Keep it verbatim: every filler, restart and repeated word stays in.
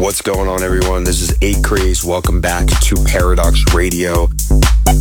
What's going on, everyone? This is eight Craze. Welcome back to Paradox Radio.